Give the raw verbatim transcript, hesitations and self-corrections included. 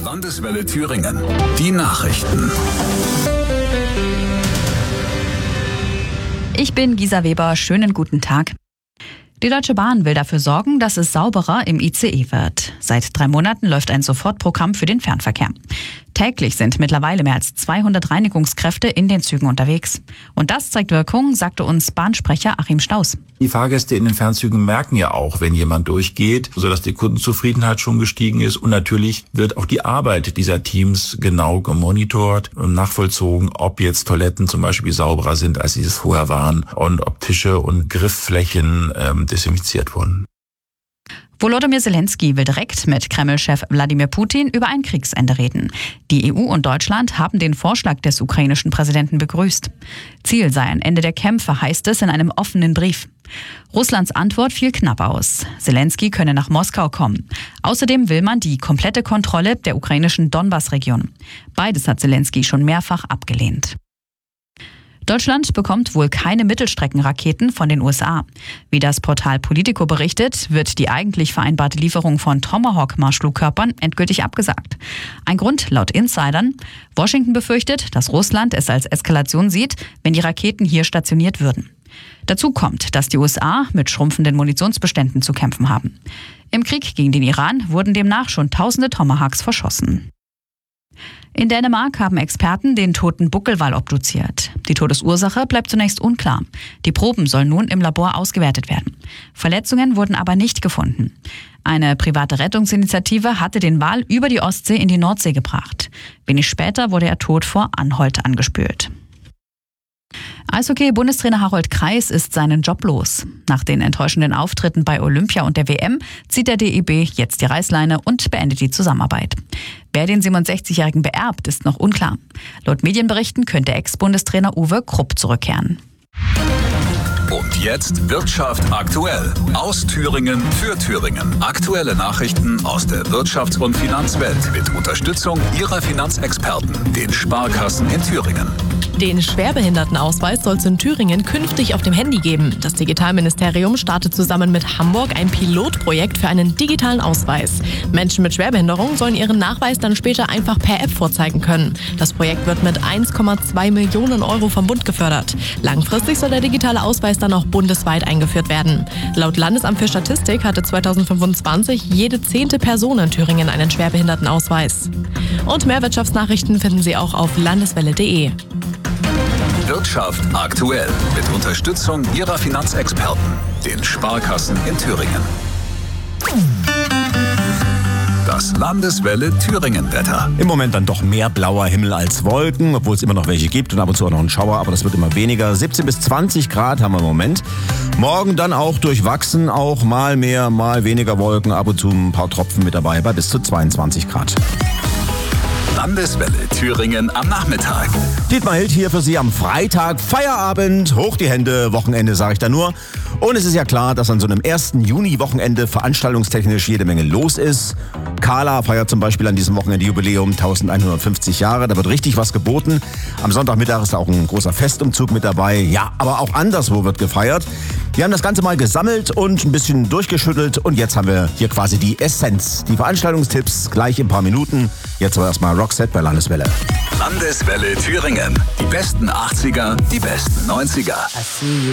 Landeswelle Thüringen. Die Nachrichten. Ich bin Gisa Weber. Schönen guten Tag. Die Deutsche Bahn will dafür sorgen, dass es sauberer im I C E wird. Seit drei Monaten läuft ein Sofortprogramm für den Fernverkehr. Täglich sind mittlerweile mehr als zweihundert Reinigungskräfte in den Zügen unterwegs. Und das zeigt Wirkung, sagte uns Bahnsprecher Achim Staus. Die Fahrgäste in den Fernzügen merken ja auch, wenn jemand durchgeht, sodass die Kundenzufriedenheit schon gestiegen ist. Und natürlich wird auch die Arbeit dieser Teams genau gemonitort und nachvollzogen, ob jetzt Toiletten zum Beispiel sauberer sind, als sie es vorher waren, und ob Tische und Griffflächen ähm, desinfiziert wurden. Volodymyr Zelensky will direkt mit Kreml-Chef Wladimir Putin über ein Kriegsende reden. Die E U und Deutschland haben den Vorschlag des ukrainischen Präsidenten begrüßt. Ziel sei ein Ende der Kämpfe, heißt es in einem offenen Brief. Russlands Antwort fiel knapp aus. Zelensky könne nach Moskau kommen. Außerdem will man die komplette Kontrolle der ukrainischen Donbass-Region. Beides hat Zelensky schon mehrfach abgelehnt. Deutschland bekommt wohl keine Mittelstreckenraketen von den U S A. Wie das Portal Politico berichtet, wird die eigentlich vereinbarte Lieferung von Tomahawk-Marschflugkörpern endgültig abgesagt. Ein Grund laut Insidern: Washington befürchtet, dass Russland es als Eskalation sieht, wenn die Raketen hier stationiert würden. Dazu kommt, dass die U S A mit schrumpfenden Munitionsbeständen zu kämpfen haben. Im Krieg gegen den Iran wurden demnach schon tausende Tomahawks verschossen. In Dänemark haben Experten den toten Buckelwal obduziert. Die Todesursache bleibt zunächst unklar. Die Proben sollen nun im Labor ausgewertet werden. Verletzungen wurden aber nicht gefunden. Eine private Rettungsinitiative hatte den Wal über die Ostsee in die Nordsee gebracht. Wenig später wurde er tot vor Anholt angespült. Eishockey-Bundestrainer Harold Kreis ist seinen Job los. Nach den enttäuschenden Auftritten bei Olympia und der W M zieht der D E B jetzt die Reißleine und beendet die Zusammenarbeit. Wer den siebenundsechzigjährigen beerbt, ist noch unklar. Laut Medienberichten könnte Ex-Bundestrainer Uwe Krupp zurückkehren. Und jetzt Wirtschaft aktuell. Aus Thüringen für Thüringen. Aktuelle Nachrichten aus der Wirtschafts- und Finanzwelt mit Unterstützung Ihrer Finanzexperten, den Sparkassen in Thüringen. Den Schwerbehindertenausweis soll es in Thüringen künftig auf dem Handy geben. Das Digitalministerium startet zusammen mit Hamburg ein Pilotprojekt für einen digitalen Ausweis. Menschen mit Schwerbehinderung sollen ihren Nachweis dann später einfach per App vorzeigen können. Das Projekt wird mit eins Komma zwei Millionen Euro vom Bund gefördert. Langfristig soll der digitale Ausweis dann auch bundesweit eingeführt werden. Laut Landesamt für Statistik hatte zweitausendfünfundzwanzig jede zehnte Person in Thüringen einen Schwerbehindertenausweis. Und mehr Wirtschaftsnachrichten finden Sie auch auf landeswelle punkt de. Wirtschaft aktuell mit Unterstützung Ihrer Finanzexperten, den Sparkassen in Thüringen. Das Landeswelle Thüringen-Wetter. Im Moment dann doch mehr blauer Himmel als Wolken, obwohl es immer noch welche gibt und ab und zu auch noch einen Schauer, aber das wird immer weniger. siebzehn bis zwanzig Grad haben wir im Moment. Morgen dann auch durchwachsen, auch mal mehr, mal weniger Wolken, ab und zu ein paar Tropfen mit dabei bei bis zu zweiundzwanzig Grad. Landeswelle Thüringen am Nachmittag. Dietmar Hild hier für Sie am Freitag. Feierabend, hoch die Hände, Wochenende sage ich da nur. Und es ist ja klar, dass an so einem ersten Juni-Wochenende veranstaltungstechnisch jede Menge los ist. Carla feiert zum Beispiel an diesem Wochenende Jubiläum elfhundertfünfzig Jahre. Da wird richtig was geboten. Am Sonntagmittag ist auch ein großer Festumzug mit dabei. Ja, aber auch anderswo wird gefeiert. Wir haben das Ganze mal gesammelt und ein bisschen durchgeschüttelt. Und jetzt haben wir hier quasi die Essenz. Die Veranstaltungstipps gleich in ein paar Minuten. Jetzt aber erstmal Roxette bei Landeswelle. Landeswelle Thüringen. Die besten achtziger, die besten neunziger.